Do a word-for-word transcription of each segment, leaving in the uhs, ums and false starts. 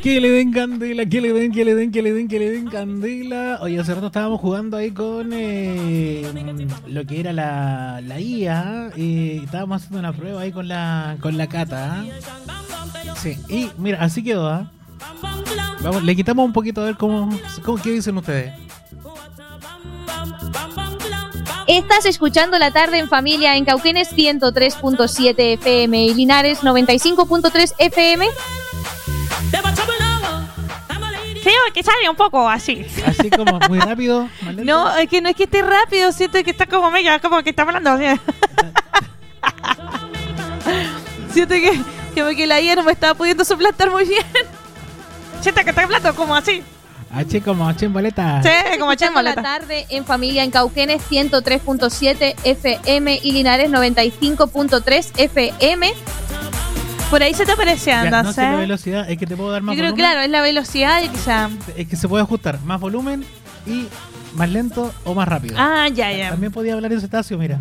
Que le den candela, que le den, que le den, que le den, que le den candela. Oye, hace rato estábamos jugando ahí con eh, lo que era la, la I A. Eh, estábamos haciendo una prueba ahí con la con la Cata. ¿eh? Sí, y mira, así quedó. ¿eh? Vamos, le quitamos un poquito a ver cómo, cómo qué dicen ustedes. Estás escuchando La Tarde en Familia en Cauquenes ciento tres punto siete F M y Linares noventa y cinco punto tres F M. Sí, que sale un poco así. Así como muy rápido. No, es que no es que esté rápido, siento que está como medio, como que está hablando así. Siento que, que, que la I A no me estaba pudiendo suplantar muy bien. Siento que está hablando como así. H como H en boleta. Sí, como H en boleta. La Tarde en Familia en Cauquenes ciento tres punto siete F M y Linares noventa y cinco punto tres F M. Por ahí se te aparece, anda, no sé la velocidad, es que te puedo dar más Yo creo volumen. claro, es la velocidad y quizá. Es que se puede ajustar más volumen y más lento o más rápido. Ah, ya, ya. También podía hablar en cetáceo, mira.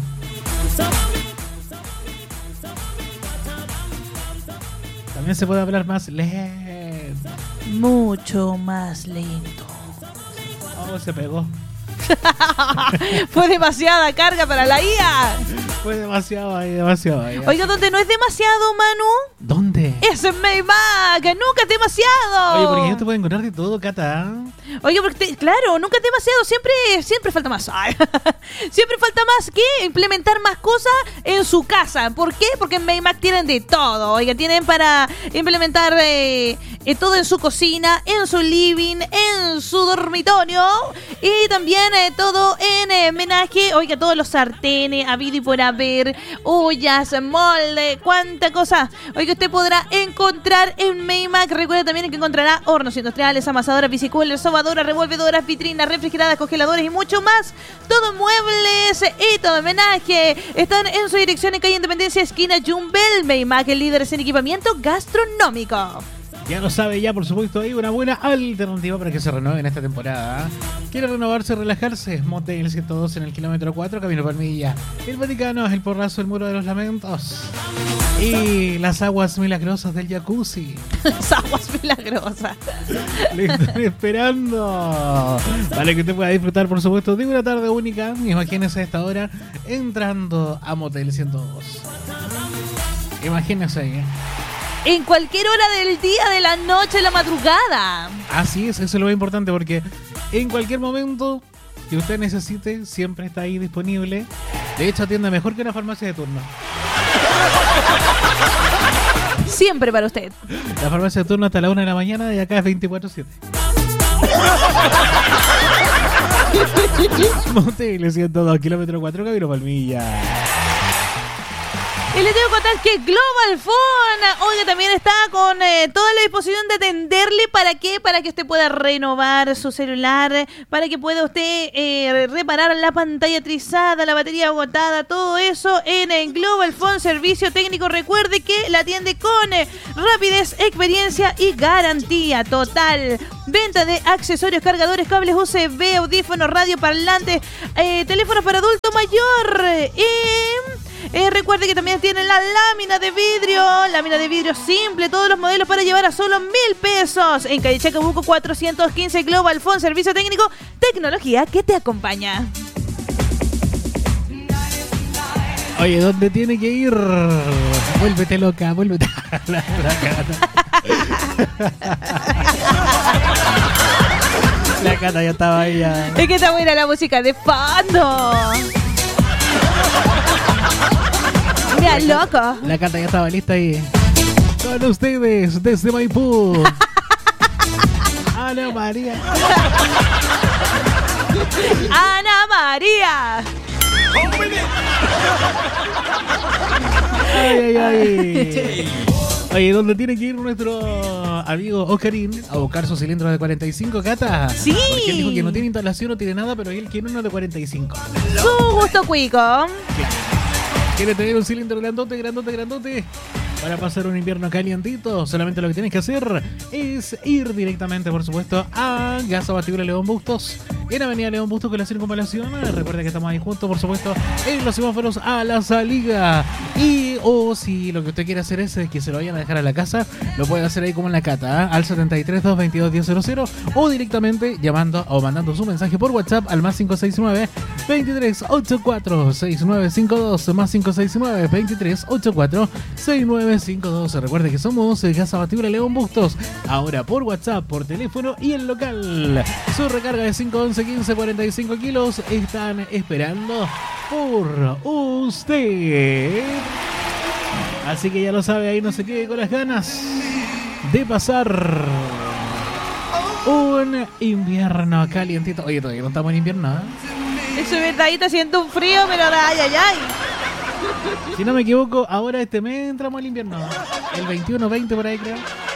También se puede hablar más lento. Mucho más lento. Oh, se pegó. Fue demasiada carga para la I A. Fue demasiado ahí, demasiado ahí. Oiga, ¿dónde no es demasiado, Manu? ¿Dónde? Es en Maymac, nunca es demasiado. Oye, porque yo te puedo encontrar de todo, Cata. Oye, porque te, claro, nunca es demasiado, siempre, siempre falta más. Ay, siempre falta más que implementar más cosas en su casa. ¿Por qué? Porque en Maymac tienen de todo. Oiga, tienen para implementar eh, eh, todo en su cocina, en su living, en su dormitorio y también eh, todo en eh, menaje. Oiga, todos los sartenes, habido y por haber, ollas, molde, cuánta cosa. Oiga, usted podrá encontrar en Maymac. Recuerda también que encontrará hornos industriales, amasadoras, bicicuelas, sobadoras, revolvedoras, vitrinas, refrigeradas, congeladoras y mucho más. Todo muebles y todo homenaje. Están en su dirección en calle Independencia, esquina Jumbel. Maymac, el líder en equipamiento gastronómico. Ya lo sabe, ya por supuesto hay una buena alternativa para que se renueve en esta temporada. ¿Quiere renovarse, relajarse? Motel ciento dos en el kilómetro cuatro, Camino Palmilla. El Vaticano, el Porrazo, el Muro de los Lamentos. Y las aguas milagrosas del jacuzzi. Las aguas milagrosas. Le están esperando para que usted pueda disfrutar, por supuesto, de una tarde única. Imagínese a esta hora entrando a Motel ciento dos. Imagínese ahí, ¿eh? En cualquier hora del día, de la noche, de la madrugada. Así es, eso es lo más importante, porque en cualquier momento que usted necesite, siempre está ahí disponible. De hecho, atiende mejor que una farmacia de turno. Siempre para usted. La farmacia de turno hasta la una de la mañana y acá es veinticuatro siete. Motel ciento dos, kilómetro cuatro, Camino Palmilla. Y le tengo que contar que Global Phone, oiga, también está con eh, toda la disposición de atenderle. ¿Para qué? Para que usted pueda renovar su celular, para que pueda usted eh, reparar la pantalla trizada, la batería agotada, todo eso en, en Global Phone Servicio Técnico. Recuerde que la atiende con eh, rapidez, experiencia y garantía total. Venta de accesorios, cargadores, cables U S B, audífonos, radio, parlantes, eh, teléfonos para adulto mayor. Y... Eh, recuerde que también tienen la lámina de vidrio, lámina de vidrio simple, todos los modelos para llevar a solo mil pesos. En calle Chacabuco cuatrocientos quince, Global Phone, servicio técnico, tecnología que te acompaña. Oye, ¿dónde tiene que ir? Vuélvete loca, vuélvete. La, la, la Cata ya estaba ahí ya. Es que está buena la música de fondo. Mira, loco. La Cata ya estaba lista ahí. Con ustedes, desde Maipú. Ana María. Ana María. Ay, ay, ay. Oye, ¿dónde tiene que ir nuestro amigo Oscarín a buscar su cilindro de cuarenta y cinco, Cata? Sí. Porque él dijo que no tiene instalación, no tiene nada, pero él quiere uno de cuarenta y cinco. Su gusto cuico. ¿Quiere tener un cilindro grandote, grandote, grandote? Para pasar un invierno calientito, solamente lo que tienes que hacer es ir directamente, por supuesto, a Gas Abatible León Bustos en Avenida León Bustos con la circunvalación. Recuerda que estamos ahí juntos, por supuesto, en los semáforos a la salida. Y o si lo que usted quiere hacer es que se lo vayan a dejar a la casa, lo puede hacer ahí como en la Cata, ¿eh? Al setenta y tres, doscientos veintidós, diez cero cero o directamente llamando o mandando su mensaje por WhatsApp al más cinco seis nueve, veintitrés ochenta y cuatro, sesenta y nueve cincuenta y dos, más cinco seis nueve, veintitrés ochenta y cuatro, sesenta y nueve cincuenta y dos. Recuerde que somos Casa Batible León Bustos, ahora por WhatsApp, por teléfono y en local. Su recarga de cinco once quince cuarenta y cinco kilos están esperando por usted. Así que ya lo sabe, ahí no se quede con las ganas de pasar un invierno calientito. Oye, todavía no estamos en invierno, ¿eh? Eso es verdad, está haciendo un frío, pero ay, ay, ay. Si no me equivoco, ahora este mes entramos al invierno. El veintiuno, veinte por ahí, creo.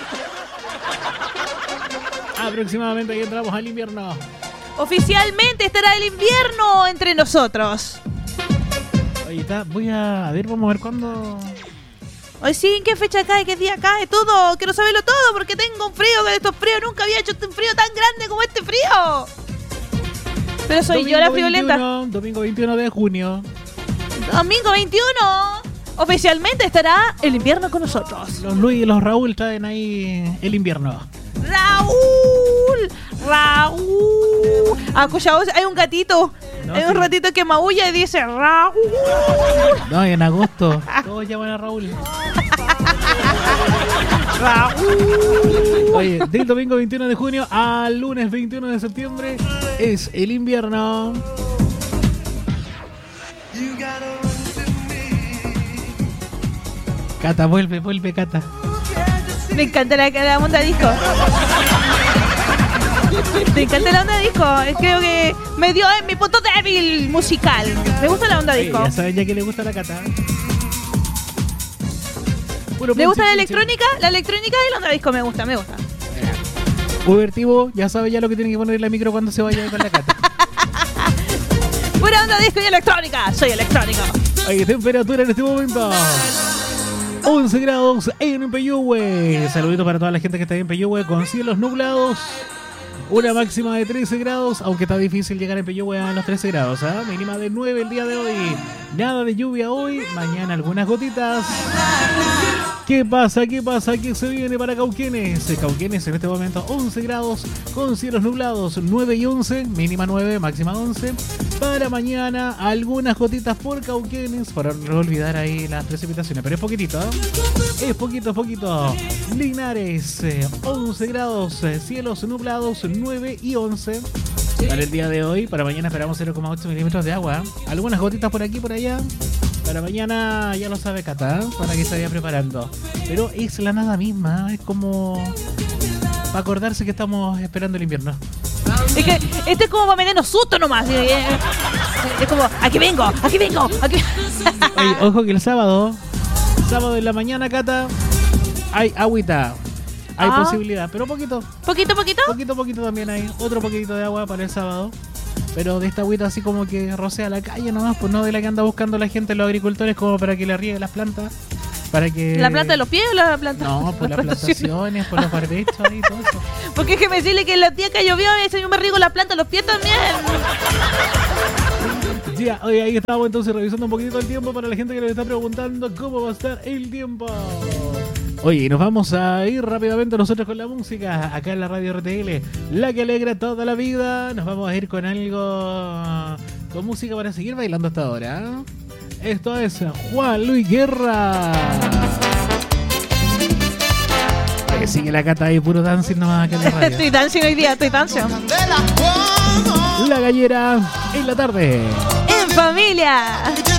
Aproximadamente ahí entramos al invierno. Oficialmente estará el invierno entre nosotros. Oye, está, voy a, a ver, vamos a ver cuándo... Hoy sí, ¿en qué fecha cae? ¿Qué día cae? Todo. Quiero saberlo todo porque tengo un frío de estos fríos. Nunca había hecho un frío tan grande como este frío. Pero soy domingo yo la friolenta. veintiuno, domingo veintiuno de junio. Domingo veintiuno. Oficialmente estará el invierno con nosotros. Los Luis y los Raúl traen ahí el invierno. Raúl. Raúl. Ah, escuchado, hay un gatito. No, hay sí. un ratito que maulla y dice Raúl. No, en agosto todos llaman a Raúl. Raúl. Oye, del domingo veintiuno de junio al lunes veintiuno de septiembre es el invierno. Cata, vuelve, vuelve, Cata. Me encanta la, la onda disco. Me encanta la onda disco. Creo que me dio en mi punto débil musical. Me gusta la onda Oye, disco. ya saben ya que le gusta la Cata. Puro ¿Le gusta la punche, punche. electrónica? La electrónica y la onda disco me gusta, me gusta. Ubertivo, ya sabe ya lo que tiene que poner la micro cuando se vaya con la Cata. Pura onda disco y electrónica. Soy electrónico. Oye, temperatura en este momento once grados en Peyúgue. Saludito para toda la gente que está en Peyúgue con cielos nublados. Una máxima de trece grados, aunque está difícil llegar en Peyúgue a los trece grados, ¿eh? Mínima de nueve el día de hoy. Nada de lluvia hoy, mañana algunas gotitas. ¿Qué pasa? ¿Qué pasa? ¿Qué se viene para Cauquenes? Cauquenes en este momento once grados con cielos nublados, nueve y once, mínima nueve, máxima once. Para mañana algunas gotitas por Cauquenes, para no olvidar ahí las precipitaciones, pero es poquitito, ¿eh? Es poquito, es poquito. Linares, eh, once grados, eh, cielos nublados, nueve y once. Para el día de hoy, para mañana esperamos cero coma ocho milímetros de agua. Algunas gotitas por aquí, por allá. Para mañana ya lo sabe Cata, ¿eh? Para que se vaya preparando. Pero es la nada misma, es como para acordarse que estamos esperando el invierno. Es que este es como para meternos susto nomás. Es como, aquí vengo, aquí vengo, aquí. Oye, ojo que el sábado, sábado en la mañana, Cata, hay agüita. Hay Ah. posibilidad, pero poquito. Poquito, poquito. Poquito, poquito también hay. Otro poquitito de agua para el sábado. Pero de esta agüita así como que rocea la calle nomás, pues no de la que anda buscando la gente, los agricultores, como para que le riegue las plantas. Para que... ¿La planta de los pies o la planta? No, por las plantaciones, por los barbechos y todo eso. Porque es que me decirle que los días que llovió, a veces yo me riego la planta de los pies también. Ya, oye, ahí estamos entonces revisando un poquito el tiempo para la gente que nos está preguntando cómo va a estar el tiempo. Oye, nos vamos a ir rápidamente nosotros con la música acá en la radio R T L, la que alegra toda la vida. Nos vamos a ir con algo, con música para seguir bailando hasta ahora. Esto es Juan Luis Guerra. Oye, sigue la Cata ahí, puro dancing nomás acá en la radio. Estoy dancing hoy día, estoy dancing. La Gallera en la tarde. En familia.